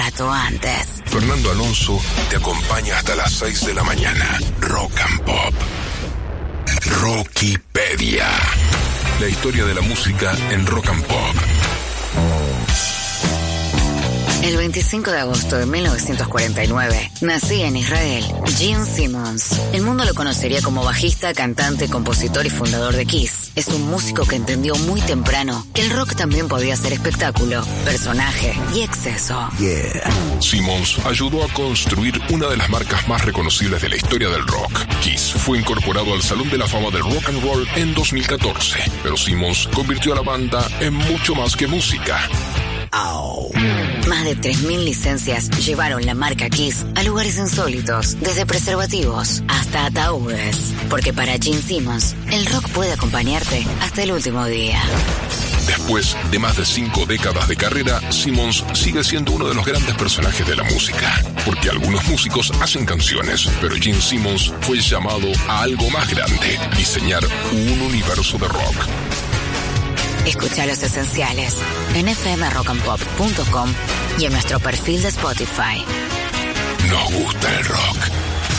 rato antes. Fernando Alonso te acompaña hasta las 6 de la mañana. Rock and Pop. Rockipedia. La historia de la música en Rock and Pop. El 25 de agosto de 1949 nacía en Israel Gene Simmons. El mundo lo conocería como bajista, cantante, compositor y fundador de Kiss. Es un músico que entendió muy temprano que el rock también podía ser espectáculo, personaje y exceso. Simmons ayudó a construir una de las marcas más reconocibles de la historia del rock. Kiss fue incorporado al Salón de la Fama del Rock and Roll en 2014, pero Simmons convirtió a la banda en mucho más que música. Más de 3.000 licencias llevaron la marca Kiss a lugares insólitos, desde preservativos hasta ataúdes. Porque para Gene Simmons, el rock puede acompañarte hasta el último día. Después de más de 5 décadas de carrera, Simmons sigue siendo uno de los grandes personajes de la música. Porque algunos músicos hacen canciones, pero Gene Simmons fue llamado a algo más grande: diseñar un universo de rock. Escucha Los Esenciales en fmrockandpop.com y en nuestro perfil de Spotify. Nos gusta el rock.